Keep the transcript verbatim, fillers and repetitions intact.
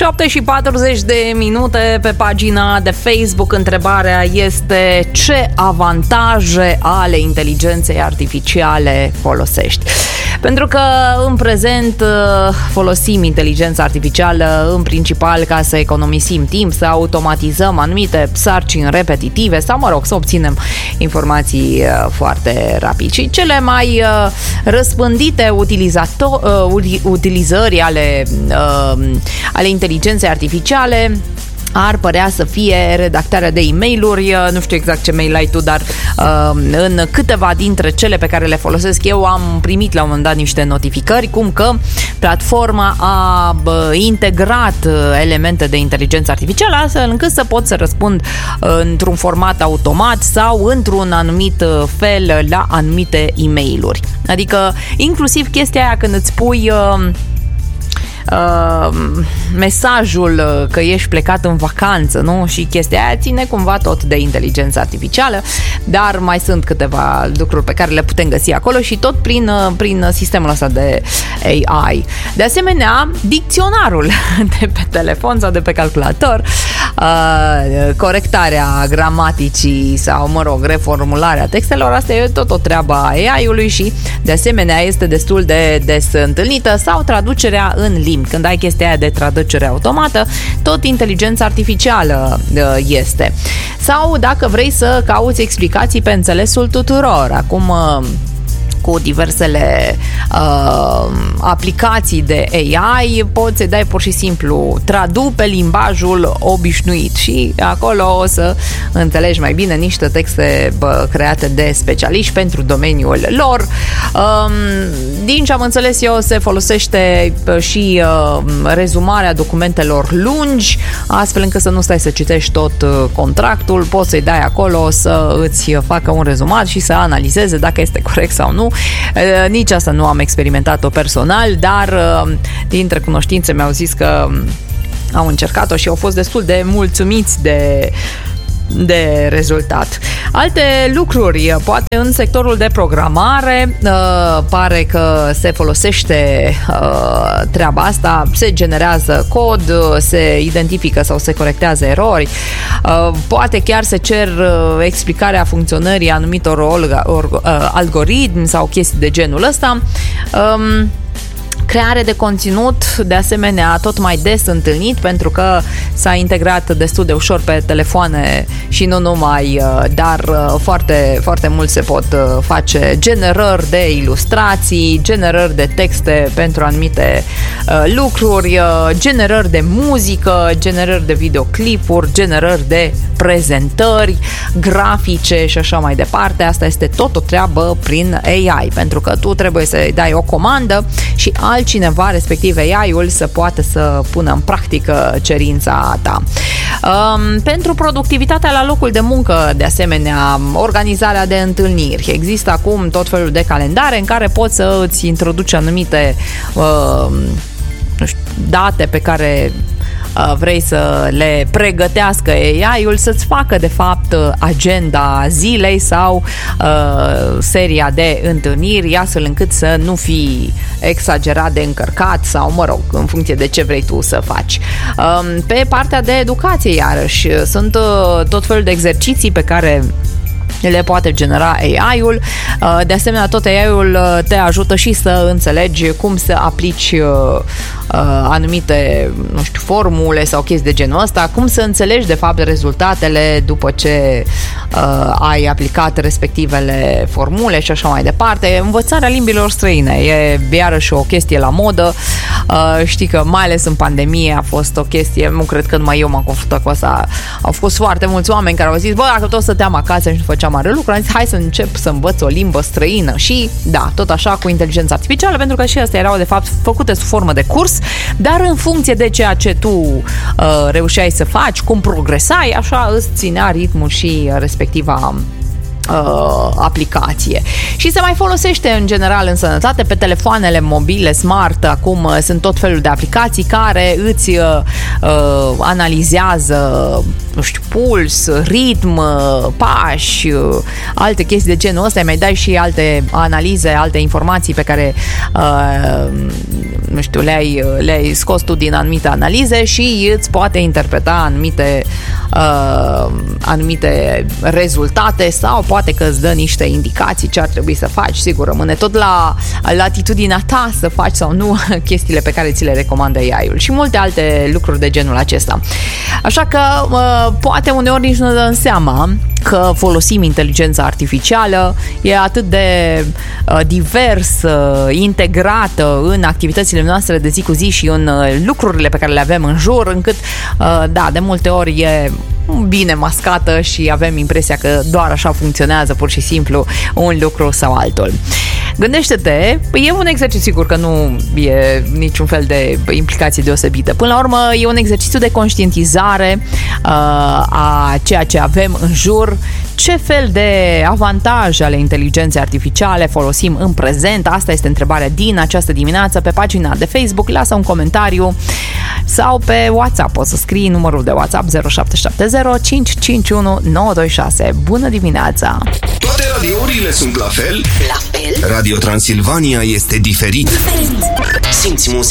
șapte și patruzeci de minute pe pagina de Facebook. Întrebarea este: ce avantaje ale inteligenței artificiale folosești? Pentru că în prezent folosim inteligența artificială în principal ca să economisim timp, să automatizăm anumite sarcini repetitive sau, mă rog, să obținem informații foarte rapid. Și cele mai răspândite utilizato- utilizări ale, ale inteligenței artificiale ar părea să fie redactarea de e-mail-uri. Nu știu exact ce mail ai tu, dar uh, în câteva dintre cele pe care le folosesc eu am primit la un moment dat niște notificări cum că platforma a uh, integrat uh, elemente de inteligență artificială astfel încât să pot să răspund uh, într-un format automat sau într-un anumit uh, fel la anumite e-mail-uri. Adică inclusiv chestia aia când îți pui uh, Uh, mesajul că ești plecat în vacanță, nu? Și chestia aia ține cumva tot de inteligență artificială, dar mai sunt câteva lucruri pe care le putem găsi acolo și tot prin, prin sistemul ăsta de A I. De asemenea, dicționarul de pe telefon sau de pe calculator, uh, corectarea gramaticii sau, mă rog, reformularea textelor, asta e tot o treabă a A I-ului și de asemenea este destul de des întâlnită, sau traducerea în limbi. Când ai chestia aia de traducere automată, tot inteligența artificială uh, este. Sau dacă vrei să cauți explicații pe înțelesul tuturor. Acum uh, cu diversele uh, aplicații de A I poți să dai pur și simplu tradu pe limbajul obișnuit și acolo o să înțelegi mai bine niște texte bă, create de specialiști pentru domeniul lor. Um, din ce am înțeles eu, se folosește și uh, rezumarea documentelor lungi, astfel încât să nu stai să citești tot uh, contractul, poți să-i dai acolo să îți facă un rezumat și să analizeze dacă este corect sau nu. Nici asta nu am experimentat-o personal, dar dintre cunoștințe mi-au zis că au încercat-o și au fost destul de mulțumiți de de rezultat. Alte lucruri, poate în sectorul de programare uh, pare că se folosește uh, treaba asta, se generează cod, se identifică sau se corectează erori, uh, poate chiar se cer uh, explicarea funcționării anumitor orga, or, uh, algoritmi sau chestii de genul ăsta. Um, Creare de conținut, de asemenea, tot mai des întâlnit, pentru că s-a integrat destul de ușor pe telefoane și nu numai, dar foarte, foarte mult se pot face generări de ilustrații, generări de texte pentru anumite lucruri, generări de muzică, generări de videoclipuri, generări de prezentări grafice și așa mai departe. Asta este tot o treabă prin A I, pentru că tu trebuie să-i dai o comandă și altcineva, respectiv A I-ul, să poată să pună în practică cerința ta. Um, pentru productivitatea la locul de muncă, de asemenea, organizarea de întâlniri. Există acum tot felul de calendare în care poți să îți introduci anumite uh, nu știu, date pe care vrei să le pregătească A I-ul să-ți facă de fapt agenda zilei sau uh, seria de întâlniri, astfel încât să nu fii exagerat de încărcat sau, mă rog, în funcție de ce vrei tu să faci. Um, pe partea de educație, iarăși, sunt uh, tot felul de exerciții pe care le poate genera A I-ul. De asemenea, tot A I-ul te ajută și să înțelegi cum să aplici anumite, nu știu, formule sau chestii de genul ăsta, cum să înțelegi de fapt rezultatele după ce ai aplicat respectivele formule și așa mai departe. Învățarea limbilor străine e iarăși o chestie la modă. Știi că mai ales în pandemie a fost o chestie, nu cred că numai eu m-am confruntat cu asta, au fost foarte mulți oameni care au zis, bă, dacă tot stăteam acasă și nu făceam mare lucru, am zis, hai să încep să învăț o limbă străină și, da, tot așa cu inteligența artificială, pentru că și astea erau de fapt făcute sub formă de curs, dar în funcție de ceea ce tu uh, reușeai să faci, cum progresai, așa îți ținea ritmul și respectiva Uh, aplicație. Și se mai folosește în general în sănătate pe telefoanele mobile smart. Acum uh, sunt tot felul de aplicații care îți uh, uh, analizează nu știu, puls, ritm, pași, alte chestii de genul ăsta, mai dai și alte analize, alte informații pe care uh, nu știu, le-ai, le-ai scos tu din anumite analize și îți poate interpreta anumite uh, anumite rezultate sau poate că îți dă niște indicații ce ar trebui să faci. Sigur, rămâne tot la latitudinea ta să faci sau nu chestiile pe care ți le recomandă A I-ul și multe alte lucruri de genul acesta. Așa că uh, poate uneori nici nu dăm seama că folosim inteligența artificială, e atât de uh, divers, uh, integrată în activitățile noastre de zi cu zi și în uh, lucrurile pe care le avem în jur, încât, uh, da, de multe ori e bine mascată și avem impresia că doar așa funcționează pur și simplu un lucru sau altul. Gândește-te, e un exercițiu, sigur că nu e niciun fel de implicație deosebită. Până la urmă, e un exercițiu de conștientizare uh, a ceea ce avem în jur, ce fel de avantaje ale inteligenței artificiale folosim în prezent. Asta este întrebarea din această dimineață pe pagina de Facebook. Lasă un comentariu sau pe WhatsApp. Poți să scrii numărul de WhatsApp zero șapte șapte zero cinci cinci unu nouă doi șase. Bună dimineața! Toate radiourile sunt la fel? La fel? Radio Transilvania este diferit. Diferit. Simți muzica